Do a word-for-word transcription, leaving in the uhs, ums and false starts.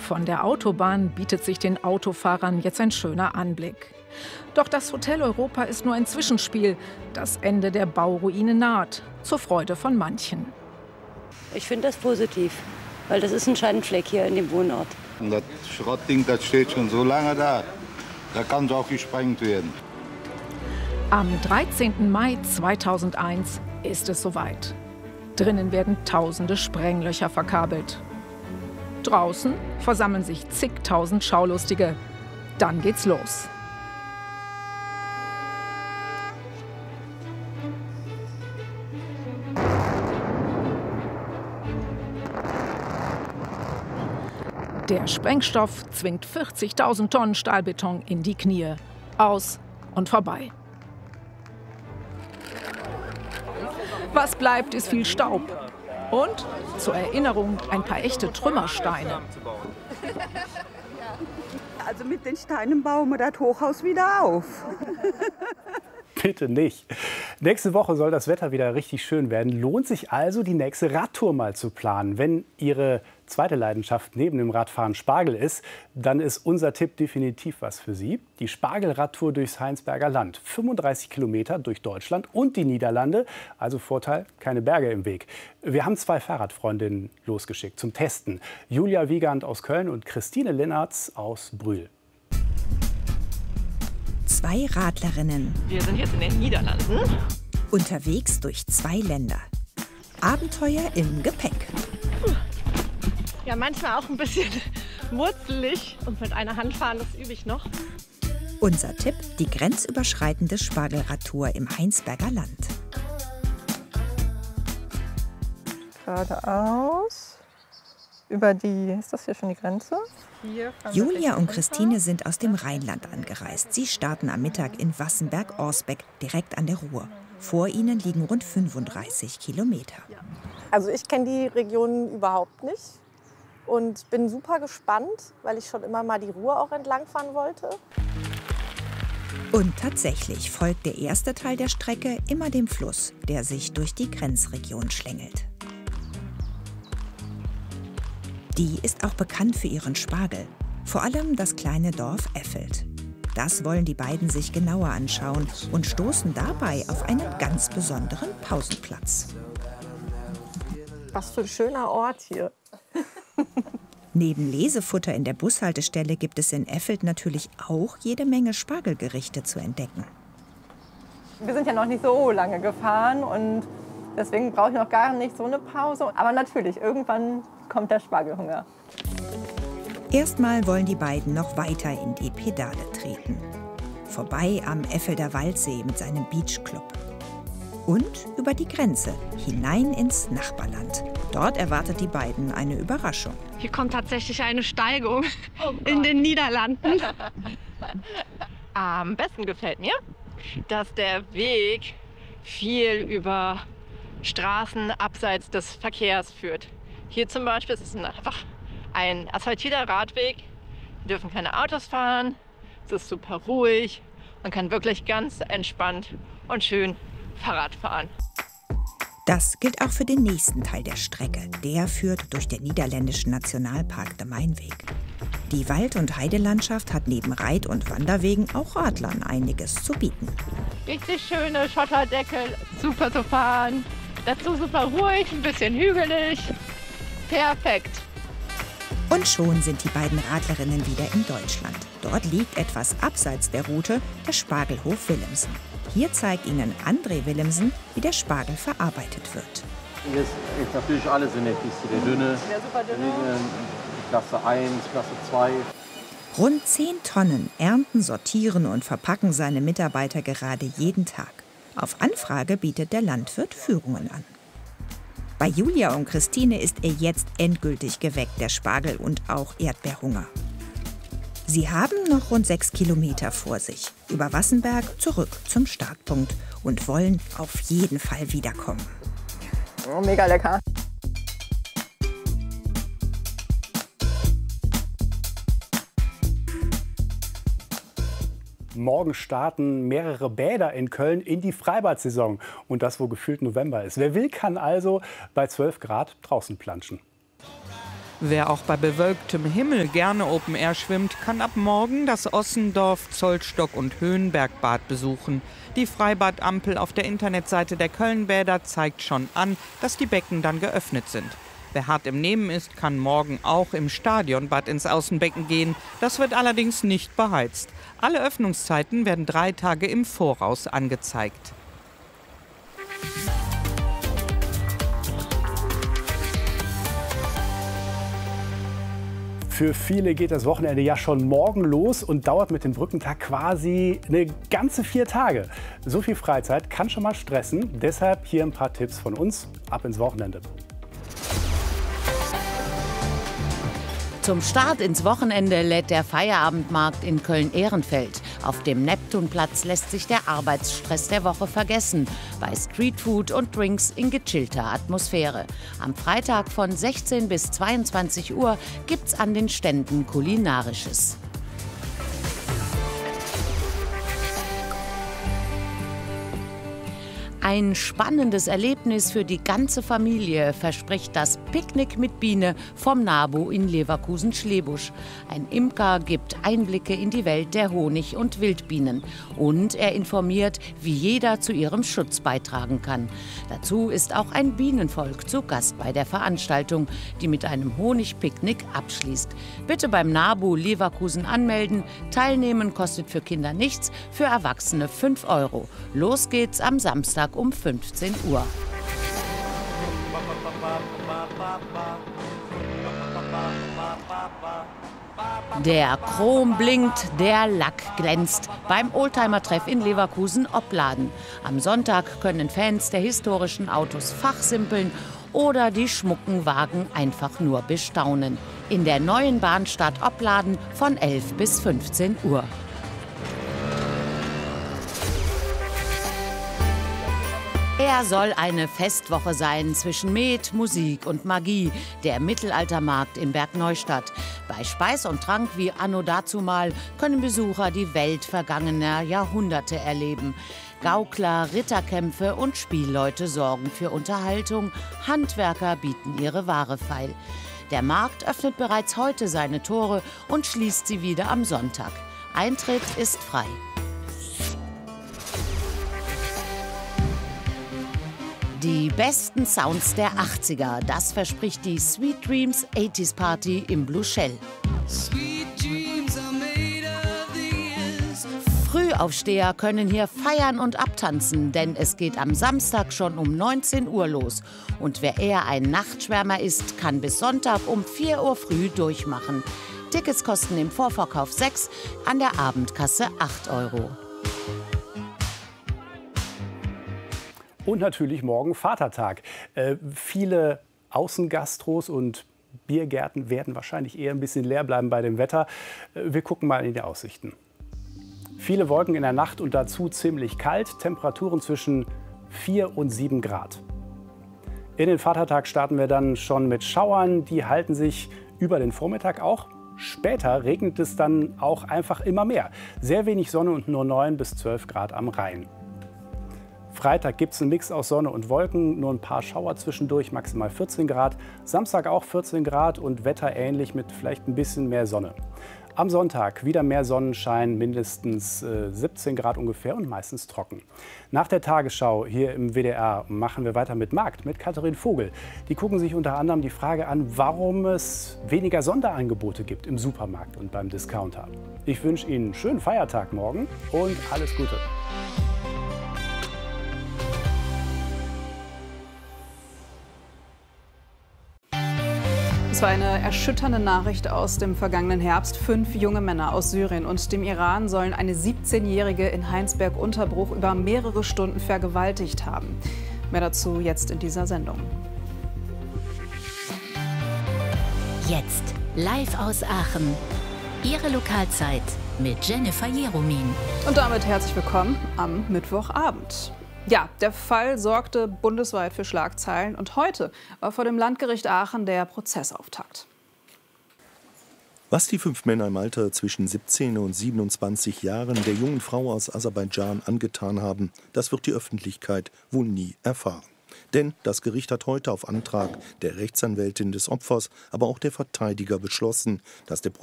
Von der Autobahn bietet sich den Autofahrern jetzt ein schöner Anblick. Doch das Hotel Europa ist nur ein Zwischenspiel. Das Ende der Bauruine naht, zur Freude von manchen. Ich finde das positiv, weil das ist ein Schattenfleck hier in dem Wohnort. Und das Schrottding, das steht schon so lange da. Da kann es auch gesprengt werden. Am dreizehnten Mai zweitausendeins ist es soweit. Drinnen werden tausende Sprenglöcher verkabelt. Draußen versammeln sich zigtausend Schaulustige. Dann geht's los. Der Sprengstoff zwingt vierzigtausend Tonnen Stahlbeton in die Knie. Aus und vorbei. Was bleibt, ist viel Staub. Und zur Erinnerung ein paar echte Trümmersteine. Also mit den Steinen bauen wir das Hochhaus wieder auf. Bitte nicht. Nächste Woche soll das Wetter wieder richtig schön werden. Lohnt sich also, die nächste Radtour mal zu planen. Wenn Ihre zweite Leidenschaft neben dem Radfahren Spargel ist, dann ist unser Tipp definitiv was für Sie. Die Spargelradtour durchs Heinsberger Land. fünfunddreißig Kilometer durch Deutschland und die Niederlande. Also Vorteil, keine Berge im Weg. Wir haben zwei Fahrradfreundinnen losgeschickt zum Testen. Julia Wiegand aus Köln und Christine Linnertz aus Brühl. Zwei Radlerinnen. Wir sind jetzt in den Niederlanden. Unterwegs durch zwei Länder. Abenteuer im Gepäck. Ja, manchmal auch ein bisschen wurzelig. Und mit einer Hand fahren, das übe ich noch. Unser Tipp, die grenzüberschreitende Spargelradtour im Heinsberger Land. Geradeaus. Über die, ist das hier schon die Grenze? Julia und Christine sind aus dem Rheinland angereist. Sie starten am Mittag in Wassenberg-Orsbeck, direkt an der Ruhr. Vor ihnen liegen rund fünfunddreißig Kilometer. Also ich kenne die Region überhaupt nicht und bin super gespannt, weil ich schon immer mal die Ruhr auch entlangfahren wollte. Und tatsächlich folgt der erste Teil der Strecke immer dem Fluss, der sich durch die Grenzregion schlängelt. Die ist auch bekannt für ihren Spargel, vor allem das kleine Dorf Effeld. Das wollen die beiden sich genauer anschauen und stoßen dabei auf einen ganz besonderen Pausenplatz. Was für ein schöner Ort hier. Neben Lesefutter in der Bushaltestelle gibt es in Effeld natürlich auch jede Menge Spargelgerichte zu entdecken. Wir sind ja noch nicht so lange gefahren und deswegen brauche ich noch gar nicht so eine Pause. Aber natürlich, irgendwann kommt der Spargelhunger. Erstmal wollen die beiden noch weiter in die Pedale treten. Vorbei am Effelder Waldsee mit seinem Beachclub. Und über die Grenze, hinein ins Nachbarland. Dort erwartet die beiden eine Überraschung. Hier kommt tatsächlich eine Steigung in den Niederlanden. Am besten gefällt mir, dass der Weg viel über Straßen abseits des Verkehrs führt. Hier zum Beispiel ist es einfach ein asphaltierter Radweg. Wir dürfen keine Autos fahren. Es ist super ruhig. Man kann wirklich ganz entspannt und schön Fahrrad fahren. Das gilt auch für den nächsten Teil der Strecke. Der führt durch den niederländischen Nationalpark de Mainweg. Die Wald- und Heidelandschaft hat neben Reit- und Wanderwegen auch Radlern einiges zu bieten. Richtig schöne Schotterdecke, super zu fahren. Dazu super ruhig, ein bisschen hügelig. Perfekt. Und schon sind die beiden Radlerinnen wieder in Deutschland. Dort liegt etwas abseits der Route der Spargelhof Willemsen. Hier zeigt Ihnen André Willemsen, wie der Spargel verarbeitet wird. Hier ist, ist natürlich alles in der Kiste. Der dünne, Der super dünne. Klasse eins, Klasse zwei. Rund zehn Tonnen ernten, sortieren und verpacken seine Mitarbeiter gerade jeden Tag. Auf Anfrage bietet der Landwirt Führungen an. Bei Julia und Christine ist er jetzt endgültig geweckt, der Spargel und auch Erdbeerhunger. Sie haben noch rund sechs Kilometer vor sich, über Wassenberg zurück zum Startpunkt und wollen auf jeden Fall wiederkommen. Oh, mega lecker. Morgen starten mehrere Bäder in Köln in die Freibad-Saison. Und das, wo gefühlt November ist. Wer will, kann also bei zwölf Grad draußen planschen. Wer auch bei bewölktem Himmel gerne Open Air schwimmt, kann ab morgen das Ossendorf, Zollstock und Höhenbergbad besuchen. Die Freibadampel auf der Internetseite der Kölnbäder zeigt schon an, dass die Becken dann geöffnet sind. Wer hart im Nehmen ist, kann morgen auch im Stadionbad ins Außenbecken gehen. Das wird allerdings nicht beheizt. Alle Öffnungszeiten werden drei Tage im Voraus angezeigt. Für viele geht das Wochenende ja schon morgen los und dauert mit dem Brückentag quasi eine ganze vier Tage. So viel Freizeit kann schon mal stressen. Deshalb hier ein paar Tipps von uns. Ab ins Wochenende. Zum Start ins Wochenende lädt der Feierabendmarkt in Köln-Ehrenfeld. Auf dem Neptunplatz lässt sich der Arbeitsstress der Woche vergessen. Bei Streetfood und Drinks in gechillter Atmosphäre. Am Freitag von sechzehn bis zweiundzwanzig Uhr gibt's an den Ständen Kulinarisches. Ein spannendes Erlebnis für die ganze Familie verspricht das Picknick mit Biene vom NABU in Leverkusen-Schlebusch. Ein Imker gibt Einblicke in die Welt der Honig- und Wildbienen. Und er informiert, wie jeder zu ihrem Schutz beitragen kann. Dazu ist auch ein Bienenvolk zu Gast bei der Veranstaltung, die mit einem Honigpicknick abschließt. Bitte beim NABU Leverkusen anmelden. Teilnehmen kostet für Kinder nichts, für Erwachsene fünf Euro. Los geht's am Samstag um fünfzehn Uhr. Der Chrom blinkt, der Lack glänzt beim Oldtimer-Treff in Leverkusen-Opladen. Am Sonntag können Fans der historischen Autos fachsimpeln oder die schmucken Wagen einfach nur bestaunen. In der neuen Bahnstadt Opladen von elf bis fünfzehn Uhr. Er soll eine Festwoche sein zwischen Met, Musik und Magie, der Mittelaltermarkt in Bergneustadt. Bei Speis und Trank wie anno dazumal können Besucher die Welt vergangener Jahrhunderte erleben. Gaukler, Ritterkämpfe und Spielleute sorgen für Unterhaltung, Handwerker bieten ihre Ware feil. Der Markt öffnet bereits heute seine Tore und schließt sie wieder am Sonntag. Eintritt ist frei. Die besten Sounds der achtziger, das verspricht die Sweet Dreams achtziger Party im Blue Shell. Frühaufsteher können hier feiern und abtanzen, denn es geht am Samstag schon um neunzehn Uhr los. Und wer eher ein Nachtschwärmer ist, kann bis Sonntag um vier Uhr früh durchmachen. Tickets kosten im Vorverkauf sechs, an der Abendkasse acht Euro. Und natürlich morgen Vatertag. Äh, viele Außengastros und Biergärten werden wahrscheinlich eher ein bisschen leer bleiben bei dem Wetter. Äh, wir gucken mal in die Aussichten. Viele Wolken in der Nacht und dazu ziemlich kalt. Temperaturen zwischen vier und sieben Grad. In den Vatertag starten wir dann schon mit Schauern. Die halten sich über den Vormittag auch. Später regnet es dann auch einfach immer mehr. Sehr wenig Sonne und nur neun bis zwölf Grad am Rhein. Freitag gibt es einen Mix aus Sonne und Wolken, nur ein paar Schauer zwischendurch, maximal vierzehn Grad. Samstag auch vierzehn Grad und Wetter ähnlich mit vielleicht ein bisschen mehr Sonne. Am Sonntag wieder mehr Sonnenschein, mindestens äh, siebzehn Grad ungefähr und meistens trocken. Nach der Tagesschau hier im W D R machen wir weiter mit Markt, mit Katharin Vogel. Die gucken sich unter anderem die Frage an, warum es weniger Sonderangebote gibt im Supermarkt und beim Discounter. Ich wünsche Ihnen einen schönen Feiertag morgen und alles Gute. Es war eine erschütternde Nachricht aus dem vergangenen Herbst. Fünf junge Männer aus Syrien und dem Iran sollen eine siebzehnjährige in Heinsberg-Unterbruch über mehrere Stunden vergewaltigt haben. Mehr dazu jetzt in dieser Sendung. Jetzt live aus Aachen. Ihre Lokalzeit mit Jennifer Jeromin. Und damit herzlich willkommen am Mittwochabend. Ja, der Fall sorgte bundesweit für Schlagzeilen und heute war vor dem Landgericht Aachen der Prozessauftakt. Was die fünf Männer im Alter zwischen siebzehn und siebenundzwanzig Jahren der jungen Frau aus Aserbaidschan angetan haben, das wird die Öffentlichkeit wohl nie erfahren. Denn das Gericht hat heute auf Antrag der Rechtsanwältin des Opfers, aber auch der Verteidiger beschlossen, dass der